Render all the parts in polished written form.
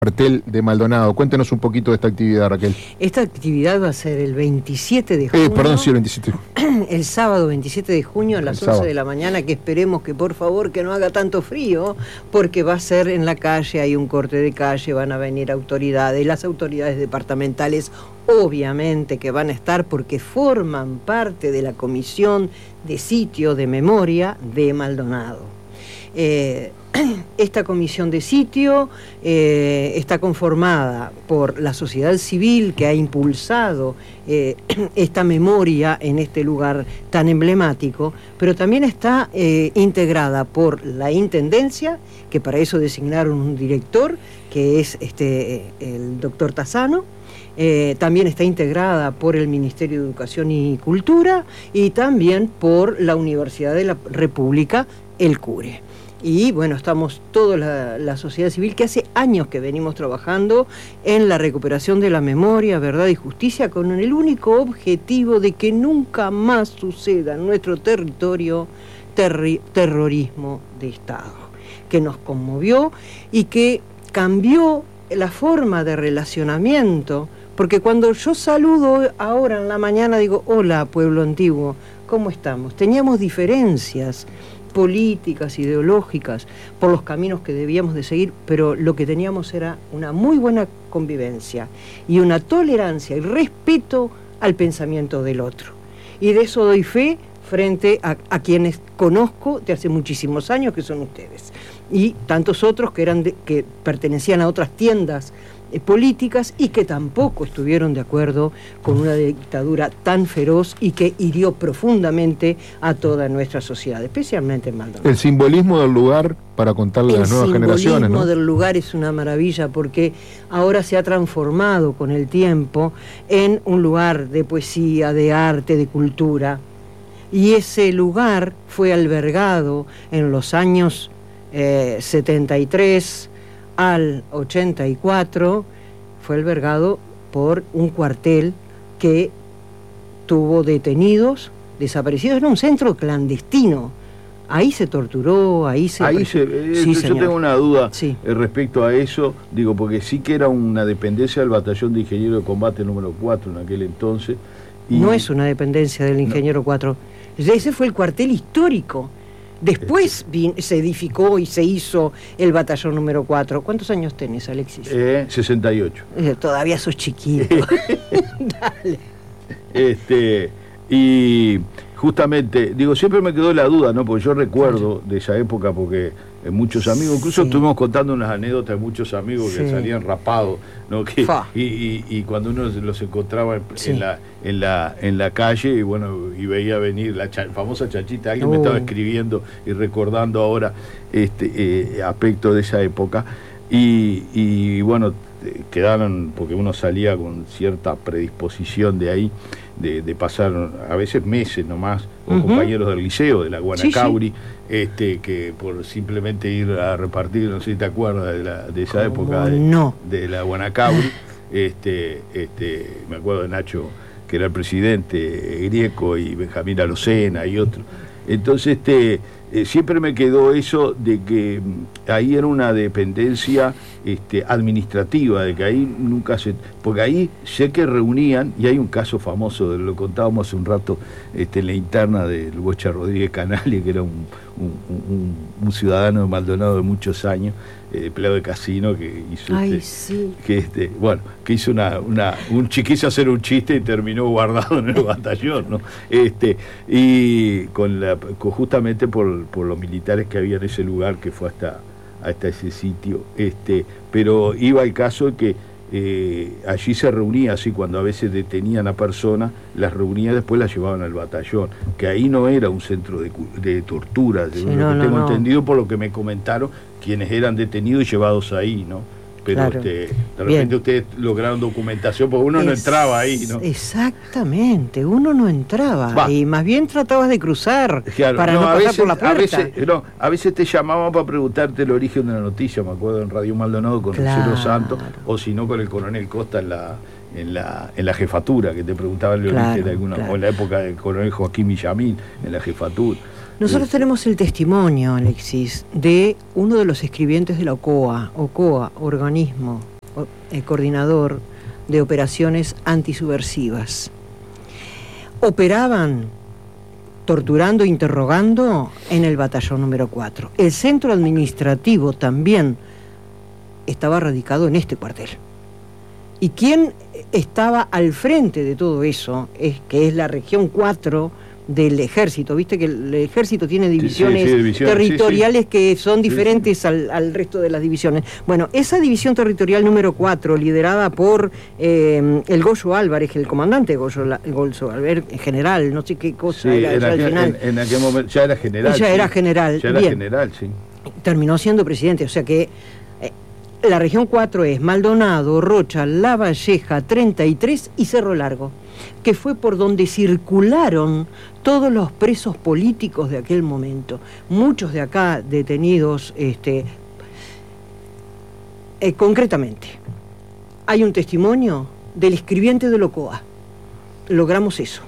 Cuartel de Maldonado. Cuéntenos un poquito de esta actividad, Raquel. Esta actividad va a ser el 27 de junio. Sí, el 27 de junio. El sábado 27 de junio a las 11 de la mañana, que esperemos que por favor que no haga tanto frío, porque va a ser en la calle, hay un corte de calle, van a venir autoridades, las autoridades departamentales obviamente que van a estar porque forman parte de la Comisión de Sitio de Memoria de Maldonado. Esta comisión de sitio está conformada por la sociedad civil que ha impulsado esta memoria en este lugar tan emblemático, pero también está integrada por la Intendencia, que para eso designaron un director, que es el doctor Tassano. También está integrada por el Ministerio de Educación y Cultura y también por la Universidad de la República, el CURE. Y bueno, estamos toda la sociedad civil que hace años que venimos trabajando en la recuperación de la memoria, verdad y justicia, con el único objetivo de que nunca más suceda en nuestro territorio terrorismo de Estado, que nos conmovió y que cambió la forma de relacionamiento, porque cuando yo saludo ahora en la mañana digo, hola pueblo antiguo, ¿cómo estamos? Teníamos diferencias políticas, ideológicas, por los caminos que debíamos de seguir, pero lo que teníamos era una muy buena convivencia y una tolerancia y respeto al pensamiento del otro. Y de eso doy fe frente a quienes conozco de hace muchísimos años, que son ustedes, y tantos otros que pertenecían a otras tiendas políticas y que tampoco estuvieron de acuerdo con una dictadura tan feroz y que hirió profundamente a toda nuestra sociedad, especialmente en Maldonado. El simbolismo del lugar para contarle a las nuevas generaciones, ¿no? El simbolismo del lugar es una maravilla porque ahora se ha transformado con el tiempo en un lugar de poesía, de arte, de cultura, y ese lugar fue albergado en los años 73 al 84, fue albergado por un cuartel que tuvo detenidos, desaparecidos. Era un centro clandestino. Ahí se torturó, yo tengo una duda respecto a eso, digo, porque sí que era una dependencia del batallón de ingeniero de combate número 4 en aquel entonces. Y no es una dependencia del ingeniero 4, ese fue el cuartel histórico. Después se edificó y se hizo el batallón número 4. ¿Cuántos años tenés, Alexis? 68. Todavía sos chiquito. Dale. Y justamente, digo, siempre me quedó la duda, ¿no? Porque yo recuerdo de esa época, porque muchos amigos, incluso estuvimos contando unas anécdotas de muchos amigos que salían rapados, ¿no? Y cuando uno los encontraba en la calle, y bueno, y veía venir la famosa chanchita, alguien me estaba escribiendo y recordando ahora aspectos de esa época, y bueno, quedaron, porque uno salía con cierta predisposición de ahí, de pasar a veces meses nomás, con compañeros del liceo, de la Guanacauri, que por simplemente ir a repartir, no sé si te acuerdas de esa época de la Guanacauri, me acuerdo de Nacho, que era el presidente, Grieco, y Benjamín Alocena y otros. Entonces siempre me quedó eso de que ahí era una dependencia administrativa, de que ahí nunca porque ahí sé que reunían, y hay un caso famoso, lo contábamos hace un rato en la interna del Bocha Rodríguez Canales, que era un ciudadano de Maldonado de muchos años, empleado de casino, que hizo que hizo quiso hacer un chiste y terminó guardado en el batallón, ¿no? Y justamente por los militares que había en ese lugar, que fue hasta ese sitio, pero iba el caso de que allí se reunía, así cuando a veces detenían a personas, las reunía, después las llevaban al batallón, que ahí no era un centro de tortura, tengo entendido por lo que me comentaron quienes eran detenidos y llevados ahí, ¿no? Pero de repente ustedes lograron documentación, porque uno no entraba ahí, ¿no? Exactamente, uno no entraba, y más bien tratabas de cruzar para no pasar por la puerta. A veces te llamaban para preguntarte el origen de la noticia, me acuerdo en Radio Maldonado con el Cielo Santo, o si no con el coronel Costa en la jefatura, que te preguntaban el origen de alguna, o en la época del coronel Joaquín Villamil, en la jefatura. Nosotros tenemos el testimonio, Alexis, de uno de los escribientes de la OCOA, organismo coordinador de operaciones antisubversivas. Operaban torturando, interrogando en el batallón número 4. El centro administrativo también estaba radicado en este cuartel. ¿Y quién estaba al frente de todo eso? Que es la región 4 del ejército. Viste que el ejército tiene divisiones, territoriales que son diferentes al resto de las divisiones. Bueno, esa división territorial número 4, liderada por el Goyo Álvarez, el comandante Goyo Álvarez, general, no sé qué cosa era al final. En aquel momento ya era general. Ya era general. Ya era general, sí. Terminó siendo presidente, o sea que la región 4 es Maldonado, Rocha, La Valleja, 33 y Cerro Largo, que fue por donde circularon todos los presos políticos de aquel momento. Muchos de acá detenidos, concretamente. Hay un testimonio del escribiente de Locoa. Logramos eso.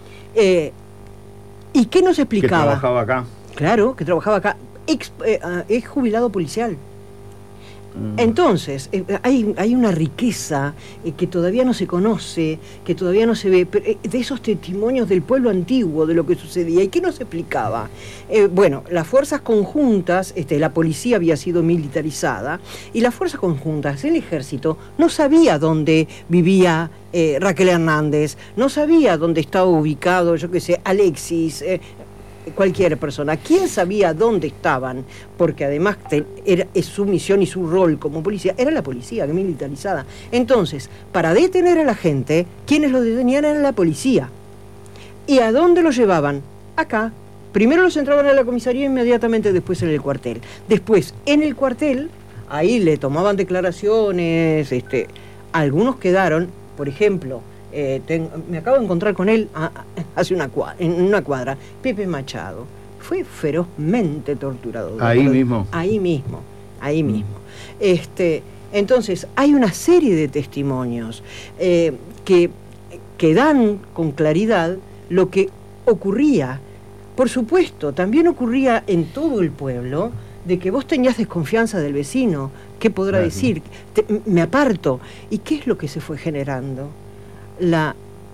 ¿Y qué nos explicaba? Que trabajaba acá. Claro, que trabajaba acá. Es jubilado policial. Entonces, hay una riqueza que todavía no se conoce, que todavía no se ve, de esos testimonios del pueblo antiguo, de lo que sucedía. ¿Y qué nos explicaba? Bueno, las fuerzas conjuntas, la policía había sido militarizada, y las fuerzas conjuntas, el ejército, no sabía dónde vivía Raquel Hernández, no sabía dónde estaba ubicado, yo qué sé, Alexis, cualquier persona. ¿Quién sabía dónde estaban? Porque además es su misión y su rol como policía, era la policía militarizada. Entonces, para detener a la gente, quienes lo detenían era la policía. ¿Y a dónde lo llevaban? Acá. Primero los entraban a la comisaría, inmediatamente después en el cuartel. Después, en el cuartel, ahí le tomaban declaraciones, algunos quedaron, por ejemplo, me acabo de encontrar con él hace en una cuadra, Pepe Machado. Fue ferozmente torturado. Ahí mismo. Ahí mismo. Entonces, hay una serie de testimonios que dan con claridad lo que ocurría. Por supuesto, también ocurría en todo el pueblo, de que vos tenías desconfianza del vecino. ¿Qué podrá decir? Me aparto. ¿Y qué es lo que se fue generando? La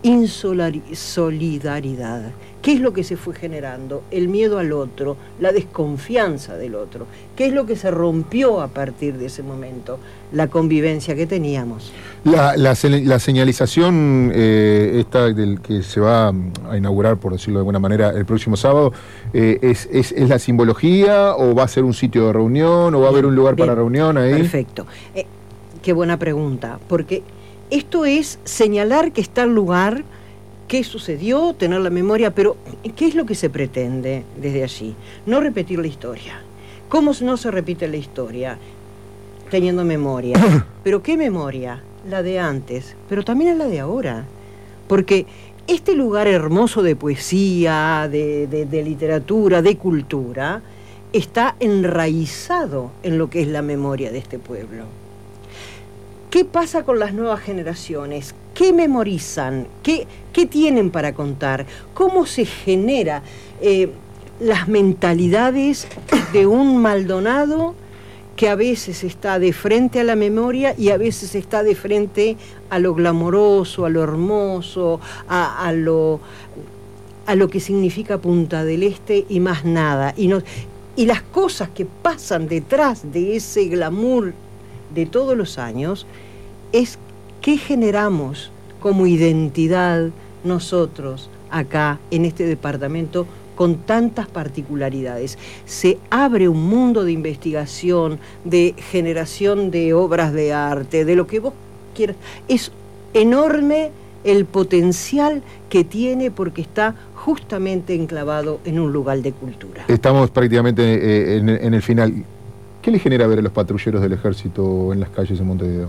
insolidaridad. ¿Qué es lo que se fue generando? El miedo al otro, la desconfianza del otro. ¿Qué es lo que se rompió a partir de ese momento? La convivencia que teníamos. La señalización esta del que se va a inaugurar, por decirlo de alguna manera, el próximo sábado, ¿es la simbología o va a ser un sitio de reunión o va a haber un lugar para reunión ahí? Perfecto. Qué buena pregunta, porque esto es señalar que está el lugar, qué sucedió, tener la memoria, pero ¿qué es lo que se pretende desde allí? No repetir la historia. ¿Cómo no se repite la historia? Teniendo memoria. ¿Pero qué memoria? La de antes, pero también la de ahora. Porque este lugar hermoso de poesía, de literatura, de cultura, está enraizado en lo que es la memoria de este pueblo. ¿Qué pasa con las nuevas generaciones? ¿Qué memorizan? ¿Qué tienen para contar? ¿Cómo se genera las mentalidades de un Maldonado que a veces está de frente a la memoria y a veces está de frente a lo glamoroso, a lo hermoso, a lo que significa Punta del Este y más nada? Y las cosas que pasan detrás de ese glamour de todos los años es qué generamos como identidad nosotros acá en este departamento con tantas particularidades. Se abre un mundo de investigación, de generación de obras de arte, de lo que vos quieras. Es enorme el potencial que tiene porque está justamente enclavado en un lugar de cultura. Estamos prácticamente en el final. ¿Qué le genera ver a los patrulleros del ejército en las calles de Montevideo?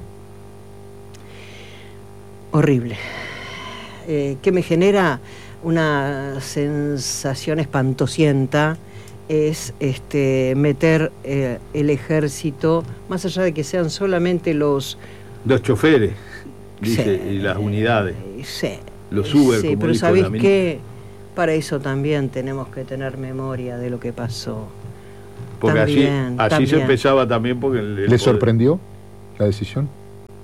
Horrible. ¿Qué me genera? Una sensación espantosienta es meter el ejército, más allá de que sean solamente los choferes, dice, sí, y las unidades. Sí. Los Uber, sí, pero ¿sabés qué? Para eso también tenemos que tener memoria de lo que pasó. Porque también se empezaba también porque... ¿Le sorprendió la decisión?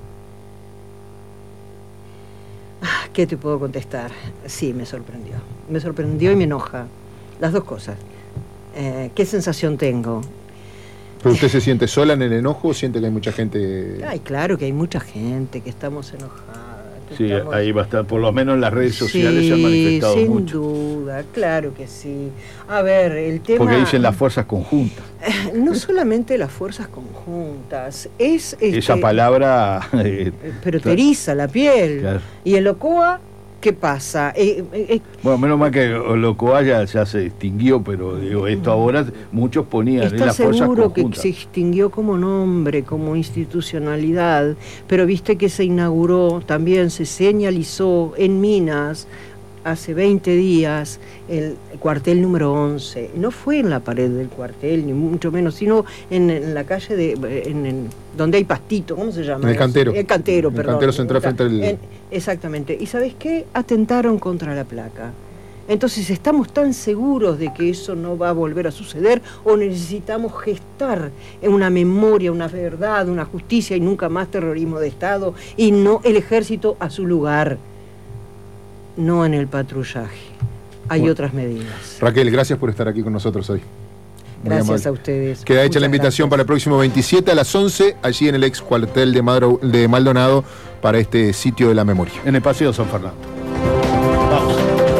¿Qué te puedo contestar? Sí, me sorprendió. Me sorprendió y me enoja. Las dos cosas. ¿Qué sensación tengo? ¿Pero usted se siente sola en el enojo o siente que hay mucha gente? Ay, claro que hay mucha gente, que estamos enojadas. Sí, ahí va a estar, por lo menos en las redes sociales se han manifestado sin mucho. Sin duda, claro que sí. A ver, el tema... Porque dicen las fuerzas conjuntas. No solamente las fuerzas conjuntas, es... Esa palabra... pero te eriza la piel. Claro. Y el Ocoa, ¿qué pasa? Bueno, menos mal que Locoa ya se extinguió, pero digo, esto ahora muchos ponían en las fuerzas seguro conjuntas. Que se extinguió como nombre, como institucionalidad, pero viste que se inauguró, también se señalizó en Minas hace 20 días el cuartel número 11. No fue en la pared del cuartel, ni mucho menos, sino en la calle donde hay pastito, ¿cómo se llama? En el Cantero. El Cantero, perdón. El Cantero central frente al... Exactamente. ¿Y sabes qué? Atentaron contra la placa. Entonces, ¿estamos tan seguros de que eso no va a volver a suceder o necesitamos gestar una memoria, una verdad, una justicia y nunca más terrorismo de Estado y no el ejército a su lugar? No en el patrullaje. Hay otras medidas. Raquel, gracias por estar aquí con nosotros hoy. Gracias a ustedes. Queda hecha la invitación para el próximo 27 a las 11, allí en el ex cuartel de Maldonado, para este sitio de la memoria. En el Paseo San Fernando. Vamos.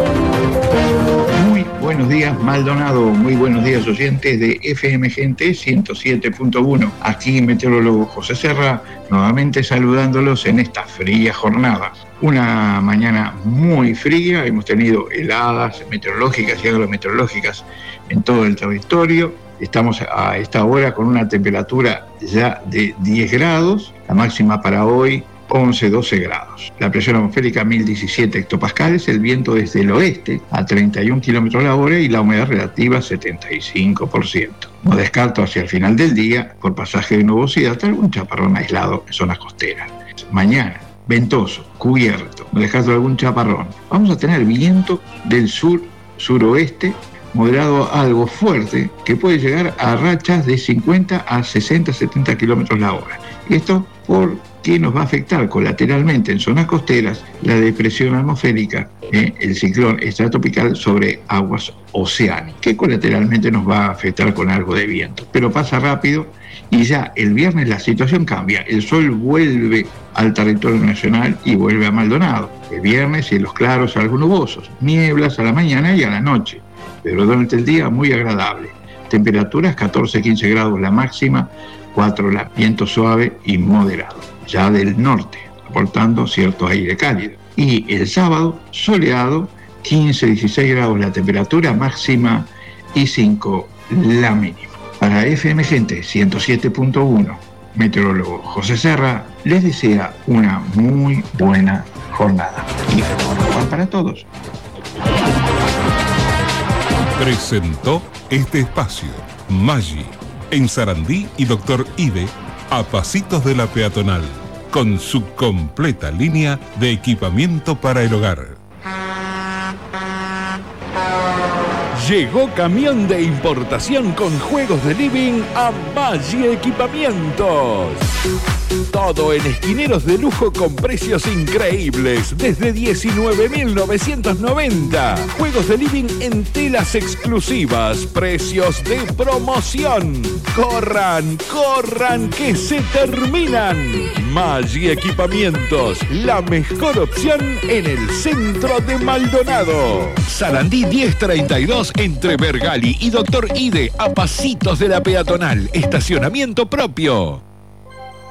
Muy buenos días, Maldonado. Muy buenos días, oyentes de FM Gente 107.1. Aquí meteorólogo José Serra, nuevamente saludándolos en esta fría jornada. Una mañana muy fría, hemos tenido heladas meteorológicas y agrometeorológicas en todo el territorio. Estamos a esta hora con una temperatura ya de 10 grados, la máxima para hoy 11-12 grados. La presión atmosférica 1017 hectopascales, el viento desde el oeste a 31 kilómetros la hora y la humedad relativa 75%. No descarto hacia el final del día, por pasaje de nubosidad, algún chaparrón aislado en zonas costeras. Mañana, ventoso, cubierto, no descarto algún chaparrón. Vamos a tener viento del sur-suroeste, moderado a algo fuerte, que puede llegar a rachas de 50 a 60-70 kilómetros la hora. Esto porque nos va a afectar colateralmente en zonas costeras la depresión atmosférica, el ciclón extratropical sobre aguas oceánicas, que colateralmente nos va a afectar con algo de viento. Pero pasa rápido y ya el viernes la situación cambia. El sol vuelve al territorio nacional y vuelve a Maldonado. El viernes cielos claros, algo nubosos, nieblas a la mañana y a la noche, pero durante el día muy agradable. Temperaturas 14-15 grados la máxima, 4 la viento suave y moderado, ya del norte, aportando cierto aire cálido. Y el sábado, soleado, 15-16 grados la temperatura máxima y 5 la mínima. Para FM Gente 107.1, meteorólogo José Serra les desea una muy buena jornada. Y feliz para todos. Presentó este espacio Maggi, en Sarandí y Doctor Ide, a pasitos de la peatonal, con su completa línea de equipamiento para el hogar. Llegó camión de importación con juegos de living a Maggi Equipamientos. Todo en esquineros de lujo con precios increíbles, desde 19.990. Juegos de living en telas exclusivas, precios de promoción. ¡Corran, corran, que se terminan! Maggi Equipamientos, la mejor opción en el centro de Maldonado. Sarandí 1032 entre Bergali y Doctor Ide, a pasitos de la peatonal. Estacionamiento propio.